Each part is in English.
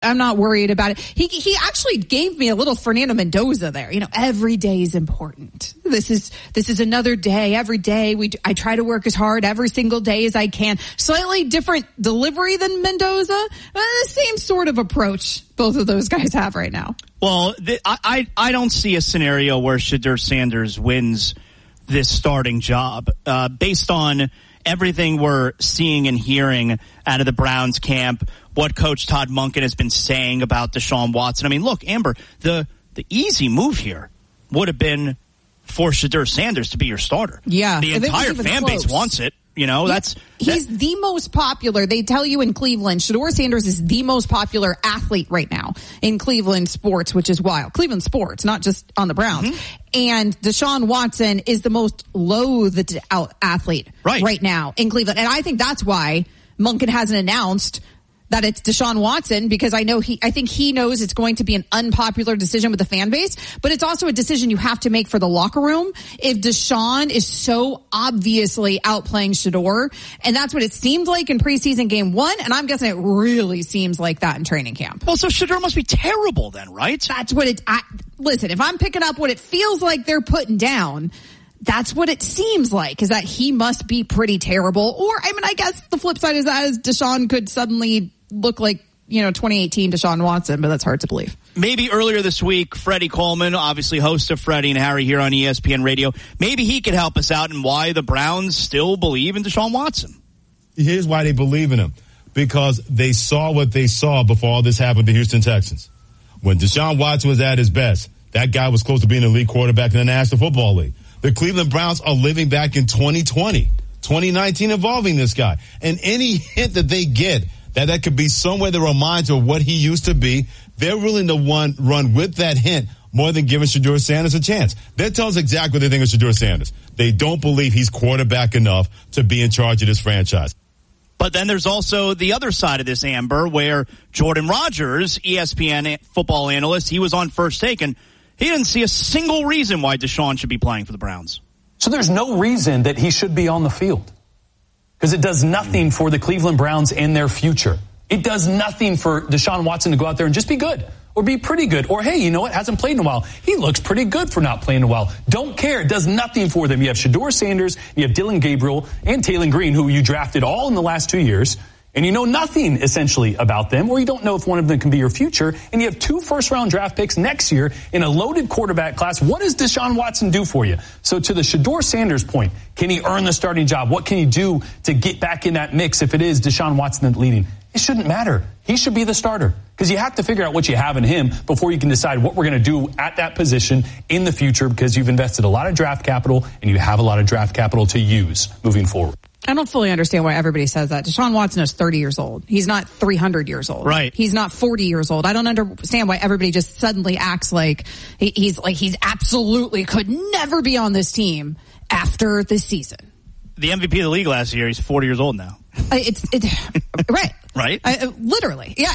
I'm not worried about it. He actually gave me a little Fernando Mendoza there. Every day is important. This is another day. Every day I try to work as hard every single day as I can. Slightly different delivery than Mendoza. The same sort of approach both of those guys have right now. Well, I don't see a scenario where Shedeur Sanders wins this starting job based on everything we're seeing and hearing out of the Browns camp, what Coach Todd Monken has been saying about Deshaun Watson. I mean, look, Amber, the easy move here would have been for Shedeur Sanders to be your starter. Yeah. The entire fan base wants it. He's the most popular. They tell you in Cleveland, Shedeur Sanders is the most popular athlete right now in Cleveland sports, which is wild. Cleveland sports, not just on the Browns. Mm-hmm. And Deshaun Watson is the most loathed out athlete right now in Cleveland. And I think that's why Monken hasn't announced that it's Deshaun Watson, because I think he knows it's going to be an unpopular decision with the fan base, but it's also a decision you have to make for the locker room if Deshaun is so obviously outplaying Shedeur. And that's what it seemed like in preseason game 1, and I'm guessing it really seems like that in training camp. Well, so Shedeur must be terrible then, right? That's what listen, if I'm picking up what it feels like they're putting down, that's what it seems like, is that he must be pretty terrible. Or, I guess the flip side is that Deshaun could suddenly look like, 2018 Deshaun Watson, but that's hard to believe. Maybe earlier this week, Freddie Coleman, obviously host of Freddie and Harry here on ESPN Radio, maybe he could help us out in why the Browns still believe in Deshaun Watson. Here's why they believe in him. Because they saw what they saw before all this happened to the Houston Texans. When Deshaun Watson was at his best, that guy was close to being an elite quarterback in the National Football League. The Cleveland Browns are living back in 2019 involving this guy. And any hint that they get that could be somewhere that reminds of what he used to be, they're willing to run with that hint more than giving Shedeur Sanders a chance. That tells exactly what they think of Shedeur Sanders. They don't believe he's quarterback enough to be in charge of this franchise. But then there's also the other side of this, Amber, where Jordan Rodgers, ESPN football analyst, he was on First Take, and he didn't see a single reason why Deshaun should be playing for the Browns. So there's no reason that he should be on the field. Because it does nothing for the Cleveland Browns and their future. It does nothing for Deshaun Watson to go out there and just be good. Or be pretty good. Or, hey, you know what? Hasn't played in a while. He looks pretty good for not playing in a while. Don't care. It does nothing for them. You have Shedeur Sanders, you have Dylan Gabriel, and Taylon Green, who you drafted all in the last 2 years. And you know nothing, essentially, about them, or you don't know if one of them can be your future. And you have 2 first-round draft picks next year in a loaded quarterback class. What does Deshaun Watson do for you? So to the Shedeur Sanders point, can he earn the starting job? What can he do to get back in that mix if it is Deshaun Watson leading? It shouldn't matter. He should be the starter, because you have to figure out what you have in him before you can decide what we're going to do at that position in the future, because you've invested a lot of draft capital and you have a lot of draft capital to use moving forward. I don't fully understand why everybody says that. Deshaun Watson is 30 years old. He's not 300 years old. Right. He's not 40 years old. I don't understand why everybody just suddenly acts like he's absolutely could never be on this team after this season. The MVP of the league last year, he's 40 years old now. It's right. Right? Literally. Yeah.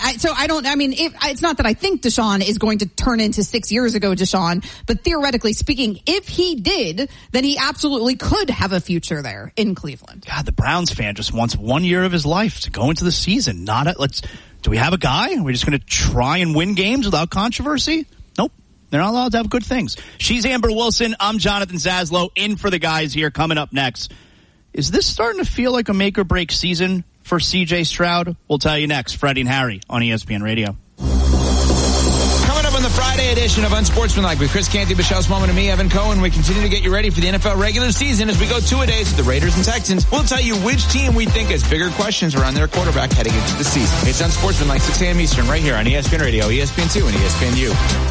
It's not that I think Deshaun is going to turn into 6 years ago Deshaun, but theoretically speaking, if he did, then he absolutely could have a future there in Cleveland. God, the Browns fan just wants 1 year of his life to go into the season. Do we have a guy? Are we just going to try and win games without controversy? Nope. They're not allowed to have good things. She's Amber Wilson. I'm Jonathan Zaslow, in for the guys here. Coming up next, is this starting to feel like a make or break season for C.J. Stroud? We'll tell you next. Freddie and Harry on ESPN Radio. Coming up on the Friday edition of Unsportsmanlike with Chris Canty, Michelle Smallman, and me, Evan Cohen. We continue to get you ready for the NFL regular season as we go 2-a-days with the Raiders and Texans. We'll tell you which team we think has bigger questions around their quarterback heading into the season. It's Unsportsmanlike, 6 a.m. Eastern, right here on ESPN Radio, ESPN2, and ESPNU.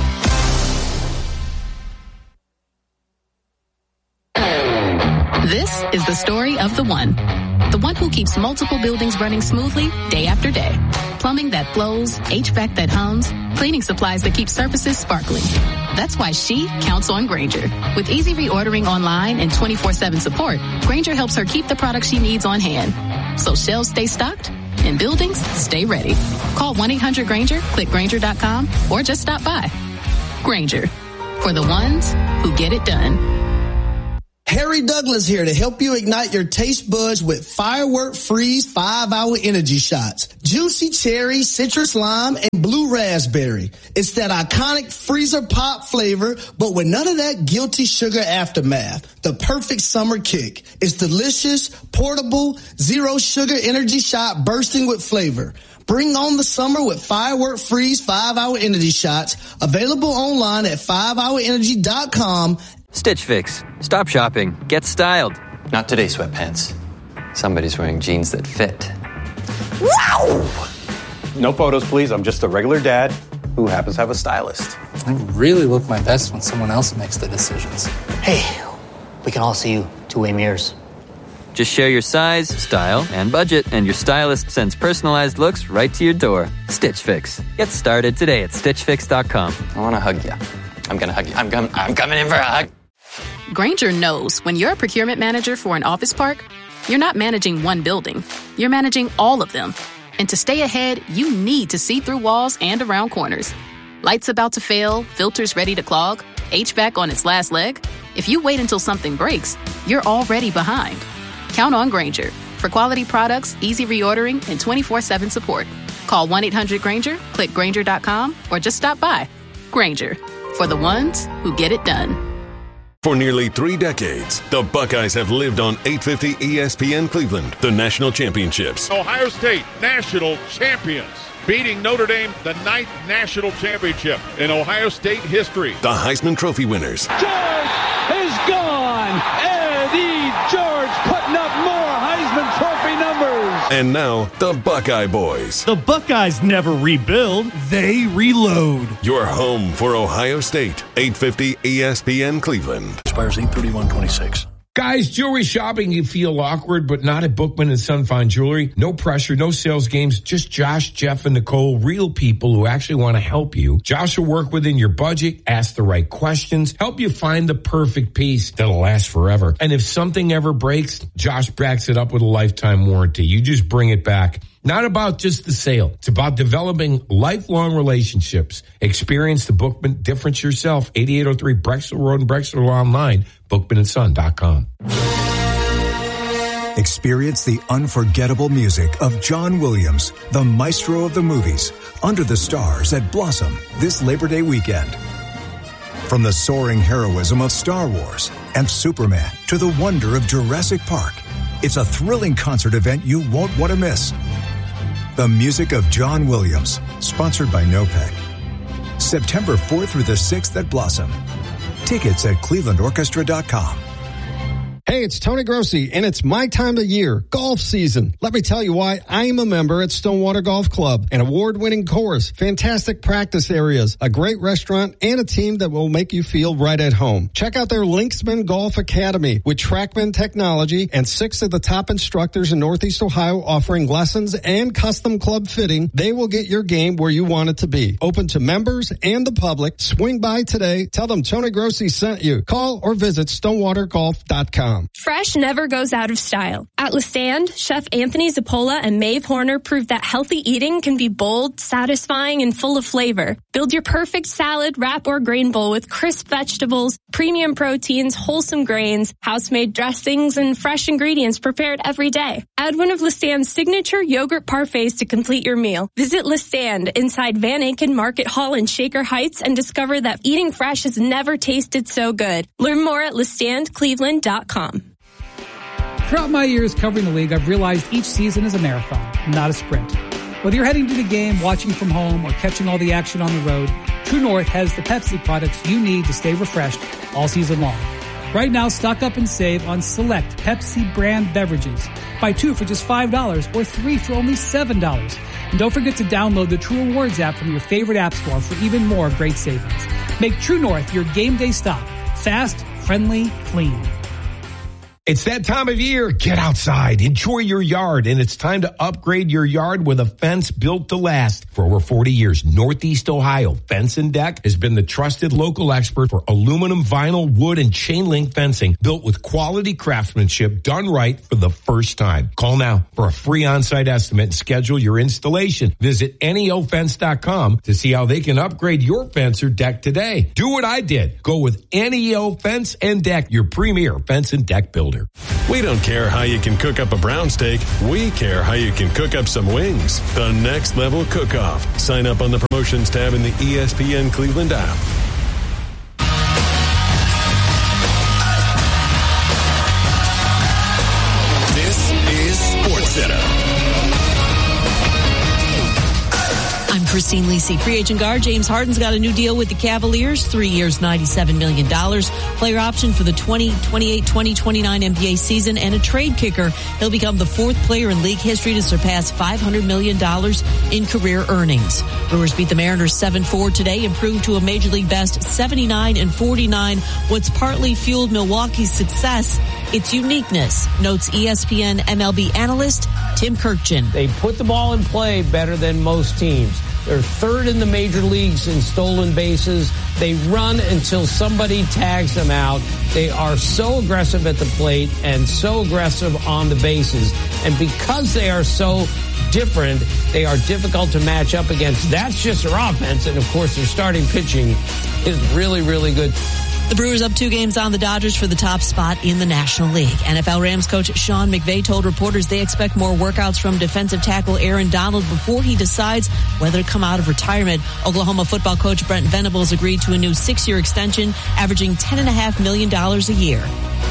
This is the story of the one who keeps multiple buildings running smoothly day after day. Plumbing that flows, HVAC that hums, cleaning supplies that keep surfaces sparkling. That's why she counts on Grainger. With easy reordering online and 24/7 support, Grainger helps her keep the products she needs on hand. So shelves stay stocked and buildings stay ready. Call 1-800-GRAINGER, click Grainger.com, or just stop by. Grainger, for the ones who get it done. Harry Douglas here to help you ignite your taste buds with Firework Freeze 5-Hour Energy Shots. Juicy cherry, citrus lime, and blue raspberry. It's that iconic freezer pop flavor, but with none of that guilty sugar aftermath. The perfect summer kick. It's delicious, portable, zero sugar energy shot bursting with flavor. Bring on the summer with Firework Freeze 5-Hour Energy Shots. Available online at 5hourenergy.com. Stitch Fix. Stop shopping. Get styled. Not today, sweatpants. Somebody's wearing jeans that fit. Wow! No photos, please. I'm just a regular dad who happens to have a stylist. I really look my best when someone else makes the decisions. Hey, we can all see you two-way mirrors. Just share your size, style, and budget, and your stylist sends personalized looks right to your door. Stitch Fix. Get started today at StitchFix.com. I want to hug you. I'm going to hug you. I'm coming in for a hug. Grainger knows when you're a procurement manager for an office park, you're not managing one building. You're managing all of them. And to stay ahead, you need to see through walls and around corners. Lights about to fail, filters ready to clog, HVAC on its last leg. If you wait until something breaks, you're already behind. Count on Grainger for quality products, easy reordering, and 24/7 support. Call 1-800-GRAINGER, click Grainger.com, or just stop by. Grainger, for the ones who get it done. For nearly 3 decades, the Buckeyes have lived on 850 ESPN Cleveland, the national championships. Ohio State national champions, beating Notre Dame, the 9th national championship in Ohio State history. The Heisman Trophy winners. George is gone. Eddie George putting up more Heisman Trophy numbers. And now, the Buckeye Boys. The Buckeyes never rebuild, they reload. Your home for Ohio State, 850 ESPN Cleveland. Expires 8/31/26. Guys, jewelry shopping can feel awkward, but not at Bookman & Son Fine Jewelry. No pressure, no sales games, just Josh, Jeff, and Nicole, real people who actually want to help you. Josh will work within your budget, ask the right questions, help you find the perfect piece that'll last forever. And if something ever breaks, Josh backs it up with a lifetime warranty. You just bring it back. Not about just the sale. It's about developing lifelong relationships. Experience the Bookman difference yourself. 8803 Brexel Road in Brexel, or online, bookmanandson.com. Experience the unforgettable music of John Williams, the maestro of the movies, under the stars at Blossom this Labor Day weekend. From the soaring heroism of Star Wars and Superman to the wonder of Jurassic Park, it's a thrilling concert event you won't want to miss. The music of John Williams, sponsored by NOPEC. September 4th through the 6th at Blossom. Tickets at clevelandorchestra.com. Hey, it's Tony Grossi, and it's my time of year, golf season. Let me tell you why I'm a member at Stonewater Golf Club. An award-winning course, fantastic practice areas, a great restaurant, and a team that will make you feel right at home. Check out their Linksman Golf Academy with TrackMan technology and 6 of the top instructors in Northeast Ohio offering lessons and custom club fitting. They will get your game where you want it to be. Open to members and the public. Swing by today. Tell them Tony Grossi sent you. Call or visit stonewatergolf.com. Fresh never goes out of style. At Le Stand, Chef Anthony Zappola and Maeve Horner proved that healthy eating can be bold, satisfying, and full of flavor. Build your perfect salad, wrap, or grain bowl with crisp vegetables, premium proteins, wholesome grains, house-made dressings, and fresh ingredients prepared every day. Add one of Le Stand's signature yogurt parfaits to complete your meal. Visit Le Stand inside Van Aken Market Hall in Shaker Heights and discover that eating fresh has never tasted so good. Learn more at LeStandCleveland.com. Throughout my years covering the league, I've realized each season is a marathon, not a sprint. Whether you're heading to the game, watching from home, or catching all the action on the road, True North has the Pepsi products you need to stay refreshed all season long. Right now, stock up and save on select Pepsi brand beverages. Buy 2 for just $5 or 3 for only $7. And don't forget to download the True Rewards app from your favorite app store for even more great savings. Make True North your game day stop. Fast, friendly, clean. It's that time of year. Get outside, enjoy your yard, and it's time to upgrade your yard with a fence built to last. For over 40 years, Northeast Ohio Fence and Deck has been the trusted local expert for aluminum, vinyl, wood, and chain link fencing built with quality craftsmanship done right for the first time. Call now for a free on-site estimate and schedule your installation. Visit NEOFence.com to see how they can upgrade your fence or deck today. Do what I did. Go with NEO Fence and Deck, your premier fence and deck builder. We don't care how you can cook up a brown steak. We care how you can cook up some wings. The Next Level Cook-Off. Sign up on the promotions tab in the ESPN Cleveland app. This is SportsCenter. I'm Christine Lisi. Free agent guard James Harden's got a new deal with the Cavaliers, 3 years, $97 million. Player option for the 2028-2029 NBA season and a trade kicker. He'll become the fourth player in league history to surpass $500 million in career earnings. Brewers beat the Mariners 7-4 today, improved to a Major League best 79-49. What's partly fueled Milwaukee's success, its uniqueness, notes ESPN MLB analyst Tim Kirkjian. They put the ball in play better than most teams. They're third in the major leagues in stolen bases. They run until somebody tags them out. They are so aggressive at the plate and so aggressive on the bases. And because they are so different, they are difficult to match up against. That's just their offense. And, of course, their starting pitching is really, really good. The Brewers up 2 games on the Dodgers for the top spot in the National League. NFL Rams coach Sean McVay told reporters they expect more workouts from defensive tackle Aaron Donald before he decides whether to come out of retirement. Oklahoma football coach Brent Venables agreed to a new 6-year extension, averaging $10.5 million a year.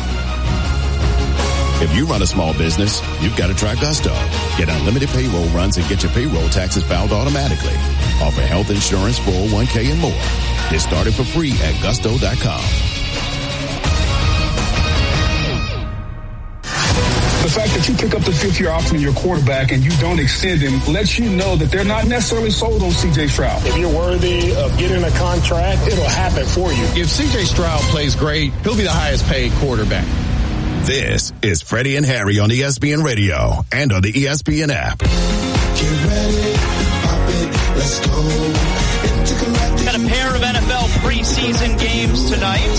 If you run a small business, you've got to try Gusto. Get unlimited payroll runs and get your payroll taxes filed automatically. Offer health insurance, 401k, and more. Get started for free at gusto.com. The fact that you pick up the 5th-year option in your quarterback and you don't extend him lets you know that they're not necessarily sold on C.J. Stroud. If you're worthy of getting a contract, it'll happen for you. If C.J. Stroud plays great, he'll be the highest paid quarterback. This is Freddie and Harry on ESPN Radio and on the ESPN app. Get ready, pop it, let's go. Got a pair of NFL preseason games tonight.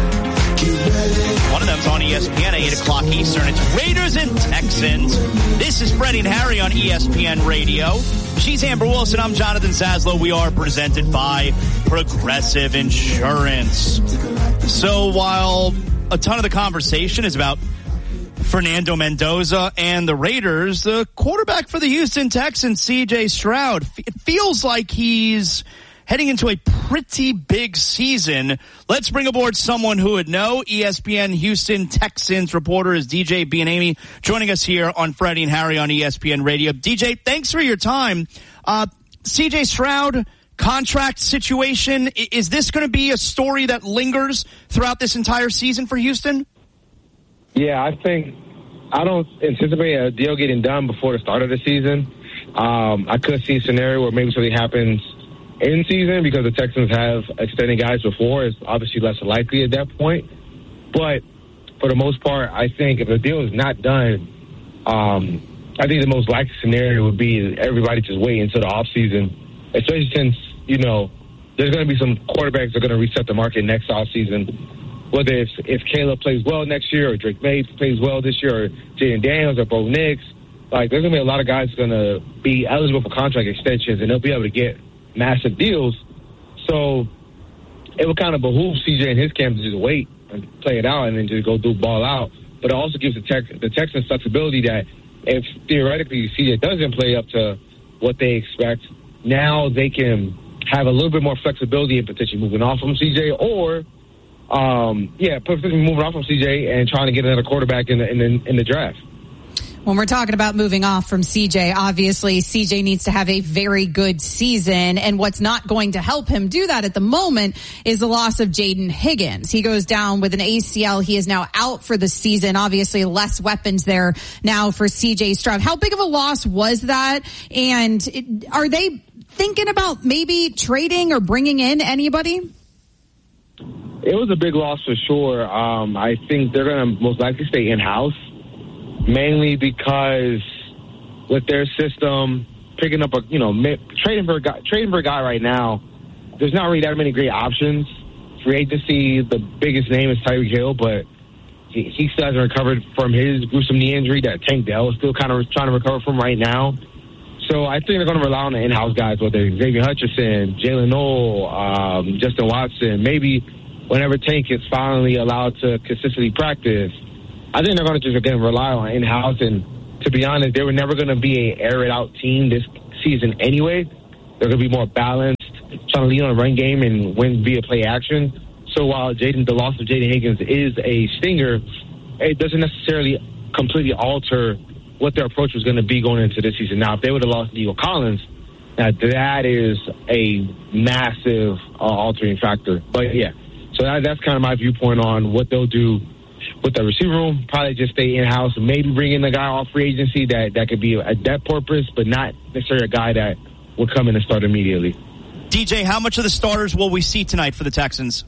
One of them's on ESPN, 8 o'clock Eastern. It's Raiders and Texans. This is Freddie and Harry on ESPN Radio. She's Amber Wilson. I'm Jonathan Saslow. We are presented by Progressive Insurance. So while a ton of the conversation is about Fernando Mendoza and the Raiders, the quarterback for the Houston Texans, C.J. Stroud, it feels like he's heading into a pretty big season. Let's bring aboard someone who would know. ESPN Houston Texans reporter is DJ Bianami, joining us here on Freddie and Harry on ESPN Radio. DJ, thanks for your time. C.J. Stroud contract situation, is this going to be a story that lingers throughout this entire season for Houston? Yeah, I don't anticipate a deal getting done before the start of the season. I could see a scenario where maybe something happens in season because the Texans have extended guys before. It's obviously less likely at that point. But for the most part, I think if the deal is not done, I think the most likely scenario would be everybody just wait until the offseason, especially since, there's going to be some quarterbacks that are going to reset the market next offseason. Whether if Caleb plays well next year or Drake May plays well this year or Jaden Daniels or Bo Nix, there's going to be a lot of guys going to be eligible for contract extensions, and they'll be able to get massive deals. So it would kind of behoove CJ and his camp to just wait and play it out and then just go ball out. But it also gives the Texans flexibility that if theoretically CJ doesn't play up to what they expect, now they can have a little bit more flexibility in potentially moving off from CJ or moving off from CJ and trying to get another quarterback in the draft. When we're talking about moving off from CJ, obviously CJ needs to have a very good season, and what's not going to help him do that at the moment is the loss of Jaden Higgins. He goes down with an ACL. He is now out for the season. Obviously less weapons there now for CJ Stroud. How big of a loss was that? And are they thinking about maybe trading or bringing in anybody? It was a big loss for sure. I think they're going to most likely stay in-house, mainly because with their system, picking up trading for a guy right now, there's not really that many great options. Free agency, the biggest name is Tyreek Hill, but he still hasn't recovered from his gruesome knee injury that Tank Dell is still kind of trying to recover from right now. So I think they're going to rely on the in-house guys, whether it's Xavier Hutchinson, Jalen Noel, Justin Watson, maybe whenever Tank is finally allowed to consistently practice. I think they're going to just, again, rely on in-house. And to be honest, they were never going to be an air-it-out team this season anyway. They're going to be more balanced, trying to lead on a run game and win via play action. So while the loss of Jaden Higgins is a stinger, it doesn't necessarily completely alter what their approach was going to be going into this season. Now, if they would have lost Nico Collins, that is a massive altering factor. But, yeah, so that's kind of my viewpoint on what they'll do with the receiver room. Probably just stay in-house and maybe bring in a guy off free agency that could be a depth purpose, but not necessarily a guy that would come in and start immediately. DJ, how much of the starters will we see tonight for the Texans?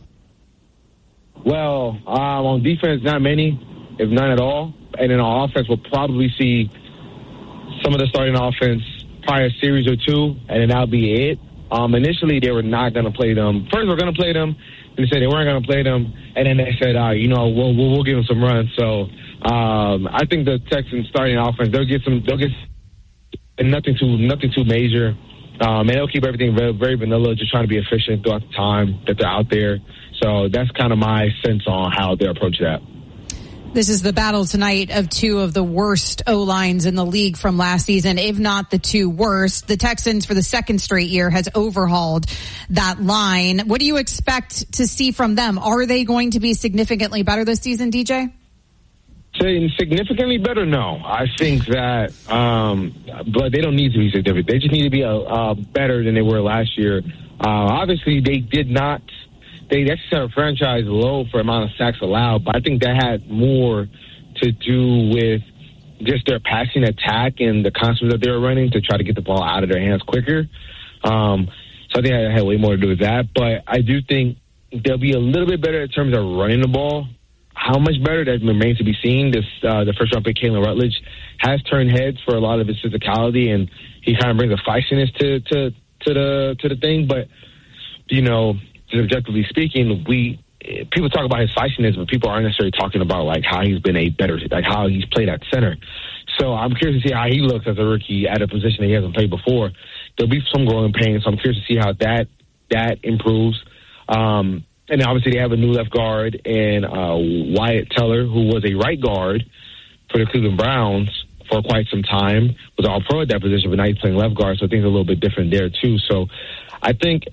Well, on defense, not many, if none at all. And then on offense, we'll probably see some of the starting offense, probably a series or two, and then that'll be it. Initially, they were not going to play them. First, we're going to play them, and they said they weren't going to play them, and then they said, we'll give them some runs. So I think the Texans starting offense, they'll get nothing too major. And they'll keep everything very, very vanilla, just trying to be efficient throughout the time that they're out there. So that's kind of my sense on how they approach that. This is the battle tonight of two of the worst O-lines in the league from last season, if not the two worst. The Texans, for the second straight year, has overhauled that line. What do you expect to see from them? Are they going to be significantly better this season, DJ? Significantly better? No. I think that, but they don't need to be significant. They just need to be better than they were last year. Obviously, they actually set a franchise low for amount of sacks allowed, but I think that had more to do with just their passing attack and the concepts that they were running to try to get the ball out of their hands quicker. So I think that had way more to do with that. But I do think they'll be a little bit better in terms of running the ball. How much better, that remains to be seen. The first-round pick, Kalen Rutledge, has turned heads for a lot of his physicality, and he kind of brings a feistiness to the thing. But, just objectively speaking, people talk about his feistiness, but people aren't necessarily talking about how he's been how he's played at center. So I'm curious to see how he looks as a rookie at a position that he hasn't played before. There'll be some growing pains, so I'm curious to see how that improves. And then obviously they have a new left guard in Wyatt Teller, who was a right guard for the Cleveland Browns for quite some time, was all pro at that position, but now he's playing left guard, so things are a little bit different there too. So I think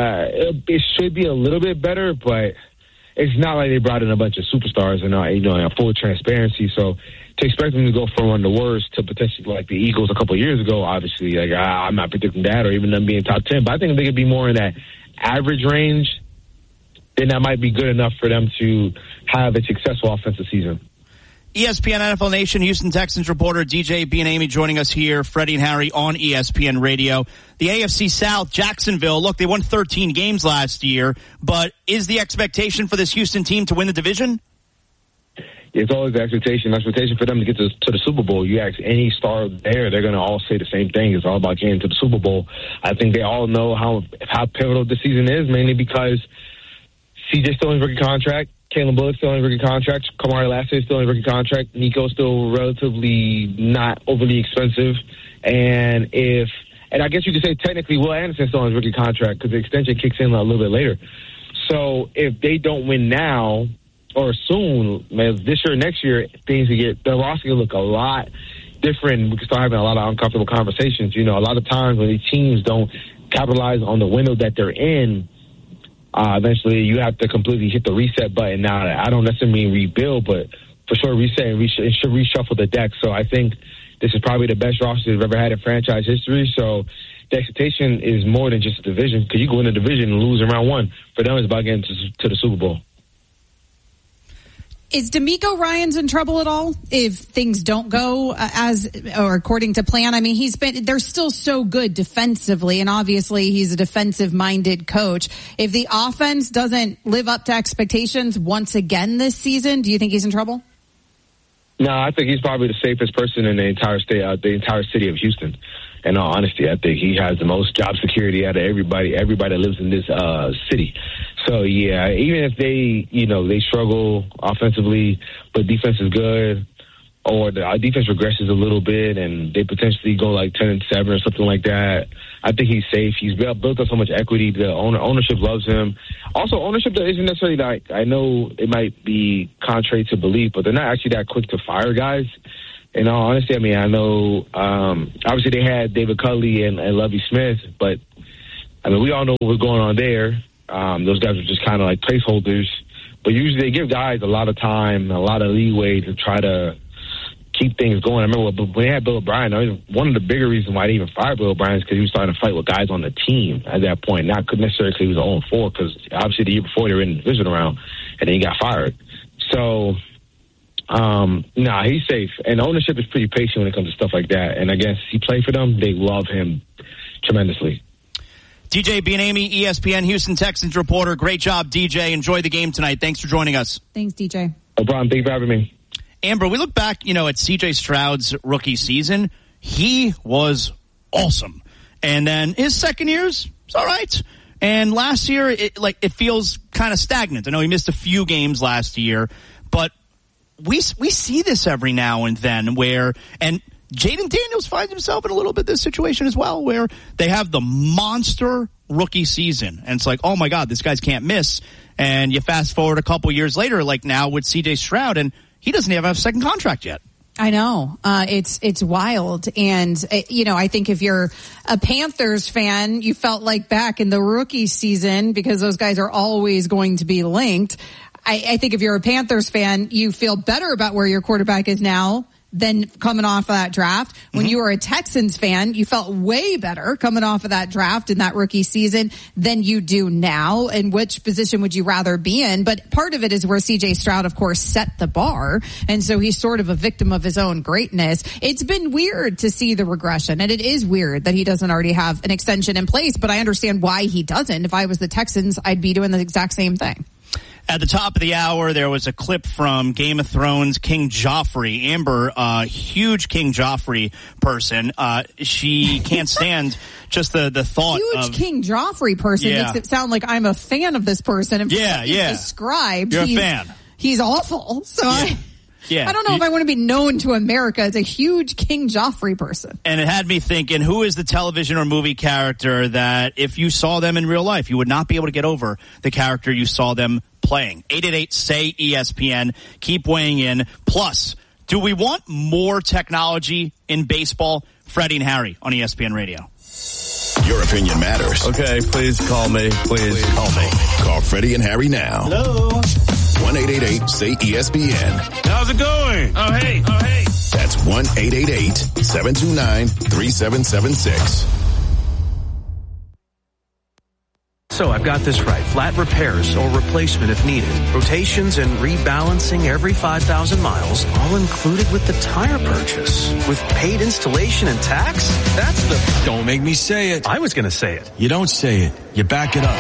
it should be a little bit better, but it's not like they brought in a bunch of superstars and in full transparency. So to expect them to go from one of the worst to potentially like the Eagles a couple of years ago, obviously, I'm not predicting that or even them being top 10. But I think they could be more in that average range. Then that might be good enough for them to have a successful offensive season. ESPN NFL Nation Houston Texans reporter DJ Bianami joining us here, Freddie and Harry on ESPN Radio. The AFC South, Jacksonville, look, they won 13 games last year, but is the expectation for this Houston team to win the division? It's always the expectation for them to get to the Super Bowl. You ask any star there, they're going to all say the same thing. It's all about getting to the Super Bowl. I think they all know how pivotal the season is, mainly because CJ's still in his rookie contract. Kalen Bullock's still in his rookie contract. Kamari Lassiter's still in his rookie contract. Nico's still relatively not overly expensive. And I guess you could say technically Will Anderson's still in his rookie contract because the extension kicks in a little bit later. So if they don't win now or soon, this year or next year, the roster can look a lot different. We can start having a lot of uncomfortable conversations. A lot of times when these teams don't capitalize on the window that they're in, eventually you have to completely hit the reset button. Now, I don't necessarily mean rebuild, but for sure reset and should reshuffle the deck. So I think this is probably the best roster they've ever had in franchise history. So the expectation is more than just a division, because you go in a division and lose in round one. For them, it's about getting to the Super Bowl. Is D'Amico Ryans in trouble at all if things don't go or according to plan? I mean, they're still so good defensively, and obviously he's a defensive-minded coach. If the offense doesn't live up to expectations once again this season, do you think he's in trouble? No, I think he's probably the safest person in the entire state, the entire city of Houston. In all honesty, I think he has the most job security out of everybody that lives in this city. So, yeah, even if they struggle offensively, but defense is good, or the defense regresses a little bit and they potentially go like 10-7 or something like that, I think he's safe. He's built up so much equity. The ownership loves him. Also, ownership isn't necessarily like, I know it might be contrary to belief, but they're not actually that quick to fire guys. In all honesty, I mean, I know, obviously they had David Culley and Lovie Smith, but, I mean, we all know what was going on there. Those guys are just kind of like placeholders. But usually they give guys a lot of time, a lot of leeway to try to keep things going. I remember when they had Bill O'Brien, one of the bigger reasons why they even fired Bill O'Brien is because he was starting to fight with guys on the team at that point. Not necessarily because he was 0-4, because obviously the year before they were in the division round, and then he got fired. So... he's safe. And ownership is pretty patient when it comes to stuff like that. And I guess he played for them. They love him tremendously. DJ Bienemy, ESPN Houston Texans reporter. Great job, DJ. Enjoy the game tonight. Thanks for joining us. Thanks, DJ. No problem. Thank you for having me. Amber, we look back, at C.J. Stroud's rookie season. He was awesome. And then his second year's all right. And last year, it feels kind of stagnant. I know he missed a few games last year, but we see this every now and then and Jaden Daniels finds himself in a little bit this situation as well, where they have the monster rookie season. And it's like, oh my God, this guy's can't miss. And you fast forward a couple years later, like now with CJ Stroud, and he doesn't even have a second contract yet. I know. It's wild. And, I think if you're a Panthers fan, you felt like back in the rookie season, because those guys are always going to be linked. I think if you're a Panthers fan, you feel better about where your quarterback is now than coming off of that draft. When you were a Texans fan, you felt way better coming off of that draft in that rookie season than you do now. And which position would you rather be in? But part of it is where CJ Stroud, of course, set the bar. And so he's sort of a victim of his own greatness. It's been weird to see the regression. And it is weird that he doesn't already have an extension in place. But I understand why he doesn't. If I was the Texans, I'd be doing the exact same thing. At the top of the hour, there was a clip from Game of Thrones, King Joffrey. Amber, a huge King Joffrey person. She can't stand just the thought of... Huge King Joffrey person makes it sound like I'm a fan of this person. And described, You're a fan. He's awful. So yeah. I don't know if I want to be known to America as a huge King Joffrey person. And it had me thinking, who is the television or movie character that if you saw them in real life, you would not be able to get over the character you saw them playing? 888-SAY-ESPN. Keep weighing in. Plus, do we want more technology in baseball? Freddie and Harry on ESPN Radio. Your opinion matters. Okay, please call me. Please call me. Call Freddie and Harry now. Hello. 1-888-SAY-ESPN. How's it going? Oh, hey. That's 1-888-729-3776. So I've got this right. Flat repairs or replacement if needed. Rotations and rebalancing every 5,000 miles, all included with the tire purchase. With paid installation and tax? That's the... Don't make me say it. I was going to say it. You don't say it. You back it up.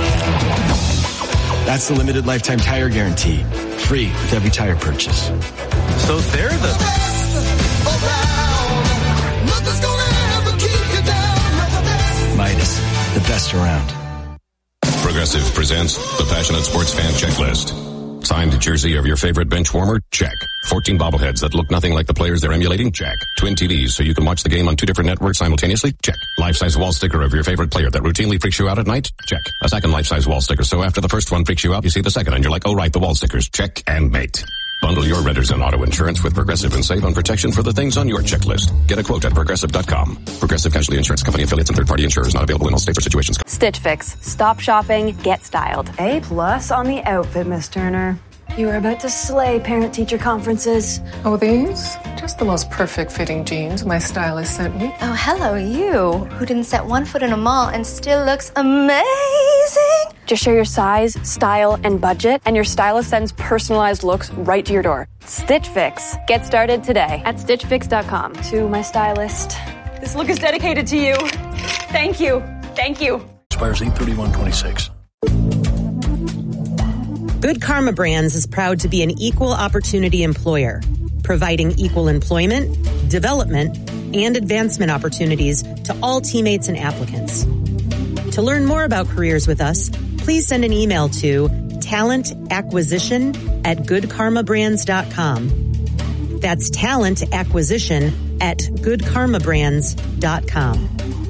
That's the limited lifetime tire guarantee. Free with every tire purchase. So they're the... Midas, the best around. Progressive presents the Passionate Sports Fan Checklist. Signed jersey of your favorite bench warmer? Check. 14 bobbleheads that look nothing like the players they're emulating? Check. Twin TVs so you can watch the game on 2 different networks simultaneously? Check. Life-size wall sticker of your favorite player that routinely freaks you out at night? Check. A second life-size wall sticker so after the first one freaks you out, you see the second and you're like, oh right, the wall stickers. Check and mate. Bundle your renters and auto insurance with Progressive and save on protection for the things on your checklist. Get a quote at Progressive.com. Progressive Casualty Insurance Company affiliates and third-party insurers not available in all states or situations. Stitch Fix. Stop shopping. Get styled. A+ on the outfit, Miss Turner. You are about to slay parent-teacher conferences. Oh, these? Just the most perfect fitting jeans my stylist sent me. Oh, hello, you, who didn't set one foot in a mall and still looks amazing. to share your size, style, and budget, and your stylist sends personalized looks right to your door. Stitch Fix. Get started today at StitchFix.com. To my stylist, this look is dedicated to you. Thank you. Thank you. Expires 8/31/26. Good Karma Brands is proud to be an equal opportunity employer, providing equal employment, development, and advancement opportunities to all teammates and applicants. To learn more about careers with us, please send an email to talentacquisition@goodkarmabrands.com. That's talentacquisition@goodkarmabrands.com.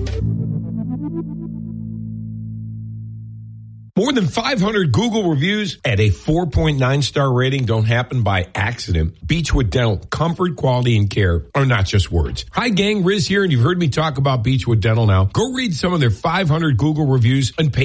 More than 500 Google reviews at a 4.9-star rating don't happen by accident. Beechwood Dental, comfort, quality, and care are not just words. Hi, gang. Riz here, and you've heard me talk about Beechwood Dental now. Go read some of their 500 Google reviews on page